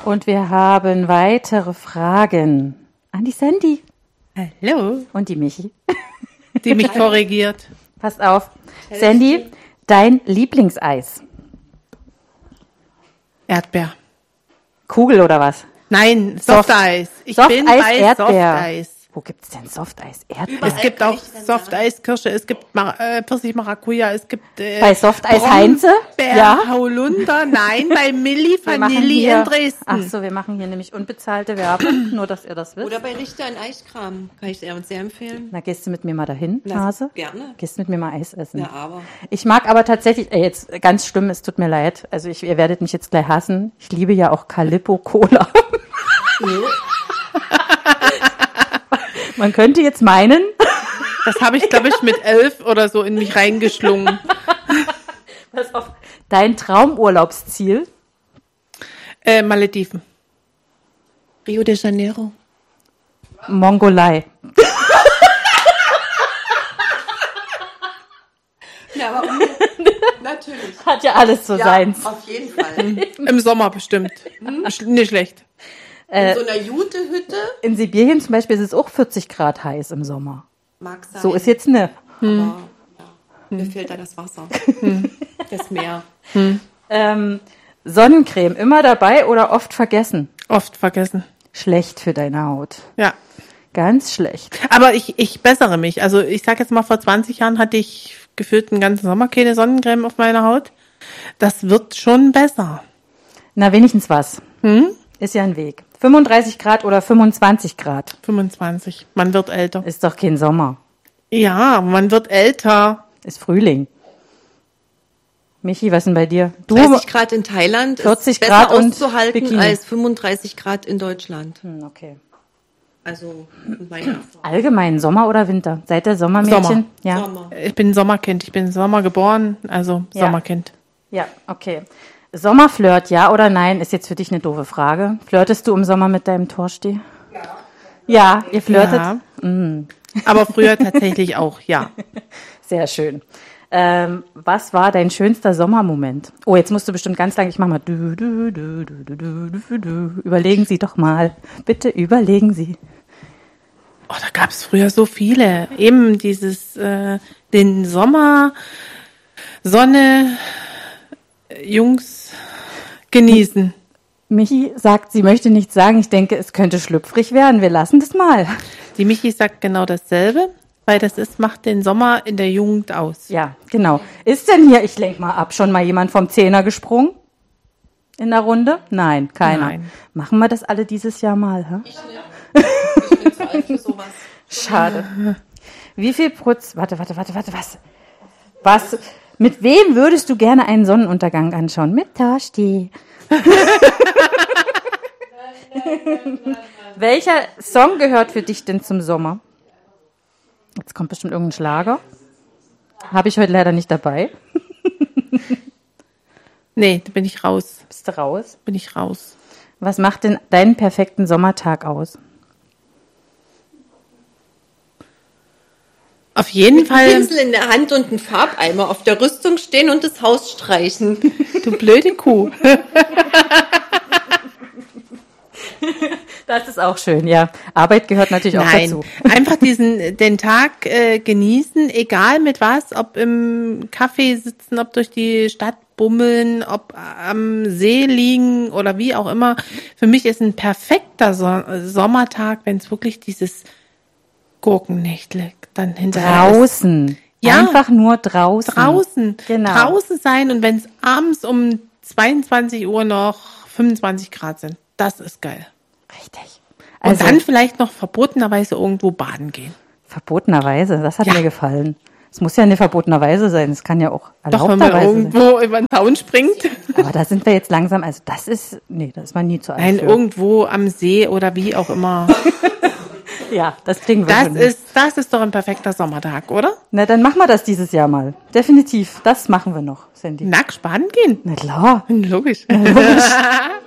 Und wir haben weitere Fragen an die Sandy. Hallo. Und die Michi. Die mich korrigiert. Passt auf. Sandy, dein Lieblingseis. Erdbeer. Kugel oder was? Nein, Softeis. Ich bin Softeis, bei Erdbeer. Softeis. Wo gibt's denn Softeis? Erdbeer? Es gibt auch Softeis Kirsche, es gibt Pfirsich Maracuja, es gibt Bei Softeis Heinze? Ja. Holunder, nein, bei Milli Vanilli in Dresden. Ach so, wir machen hier nämlich unbezahlte Werbung, nur dass ihr das wisst. Oder bei Richter in Eiskram. Kann ich sehr empfehlen. Na, gehst du mit mir mal dahin, Na, Hase? gerne. Gehst mit mir mal Eis essen? Ja, aber. Ich mag aber tatsächlich, jetzt ganz schlimm, es tut mir leid, also ihr werdet mich jetzt gleich hassen, ich liebe ja auch Calippo Cola. Man könnte jetzt meinen, Das habe ich, glaube ich, mit 11 oder so in mich reingeschlungen. pass auf, dein Traumurlaubsziel, Malediven. Rio de Janeiro. Mongolei. Ja, aber natürlich. Hat ja alles so seins. Auf jeden Fall. Im Sommer bestimmt. Nicht schlecht. In so einer Jute-Hütte. In Sibirien zum Beispiel ist es auch 40 Grad heiß im Sommer. Mag sein. So ist jetzt ne. Aber, ja, mir fehlt da das Wasser. Das Meer. Sonnencreme immer dabei oder oft vergessen? Oft vergessen. Schlecht für deine Haut. Ja. Ganz schlecht. Aber ich bessere mich. Also ich sag jetzt mal, vor 20 Jahren hatte ich gefühlt einen ganzen Sommer keine Sonnencreme auf meiner Haut. Das wird schon besser. Na, wenigstens was. Ist ja ein Weg. 35 Grad oder 25 Grad? 25. Man wird älter. Ist doch kein Sommer. Ja, man wird älter. Ist Frühling. Michi, was denn bei dir? Du, 30 Grad in Thailand 40 ist besser Grad und auszuhalten Bikini. als 35 Grad in Deutschland. Okay. Also meine Erfahrung. Allgemein, Sommer oder Winter? Seit der Sommermädchen? Sommer. Ja. Sommer. Ich bin ein Sommerkind. Ich bin im Sommer geboren, also Ja. Sommerkind. Ja, okay. Sommerflirt, ja oder nein, ist jetzt für dich eine doofe Frage. Flirtest du im Sommer mit deinem Torsti? Ja. Ja, ihr flirtet? Ja. Aber früher tatsächlich auch, ja. Sehr schön. Was war dein schönster Sommermoment? Oh, jetzt musst du bestimmt ganz lange, ich mach mal. Überlegen Sie doch mal. Bitte überlegen Sie. Oh, da gab es früher so viele. Eben dieses, den Sommer, Sonne, Jungs genießen. Michi sagt, sie möchte nichts sagen. Ich denke, es könnte schlüpfrig werden. Wir lassen das mal. Die Michi sagt genau dasselbe, weil macht den Sommer in der Jugend aus. Ja, genau. Ist denn hier, ich lenk mal ab, schon mal jemand vom Zehner gesprungen? In der Runde? Nein, keiner. Nein. Machen wir das alle dieses Jahr mal, hä? Ich bin zu alt für sowas. Schade. Wie viel Warte, was? Mit wem würdest du gerne einen Sonnenuntergang anschauen? Mit Torsti. Welcher Song gehört für dich denn zum Sommer? Jetzt kommt bestimmt irgendein Schlager. Habe ich heute leider nicht dabei. Nee, da bin ich raus. Bist du raus? Bin ich raus. Was macht denn deinen perfekten Sommertag aus? Auf jeden Fall, Pinsel in der Hand und ein Farbeimer auf der Rüstung stehen und das Haus streichen. du blöde Kuh. Das ist auch schön, ja. Arbeit gehört natürlich auch Nein, dazu. einfach den Tag genießen, egal mit was, ob im Café sitzen, ob durch die Stadt bummeln, ob am See liegen oder wie auch immer. Für mich ist ein perfekter Sommertag, wenn es wirklich dieses Gurkennächtle dann hinterher ist. Draußen. Ja. Einfach nur draußen. Draußen. Genau. Draußen sein und wenn es abends um 22 Uhr noch 25 Grad sind, das ist geil. Richtig. Und Also, dann vielleicht noch verbotenerweise irgendwo baden gehen. verbotenerweise, das hat Ja. mir gefallen. Es muss ja nicht verbotenerweise sein, es kann ja auch Doch, wenn man erlaubterweise sein. irgendwo über den Zaun springt. Aber da sind wir jetzt langsam, also das ist man nie zu alt Nein, für. irgendwo am See oder wie auch immer. Ja, das kriegen wir schon. Das ist doch ein perfekter Sommertag, oder? Na, dann machen wir das dieses Jahr mal. Definitiv, das machen wir noch, Sandy. Nackt baden gehen. Na klar. Logisch. Logisch.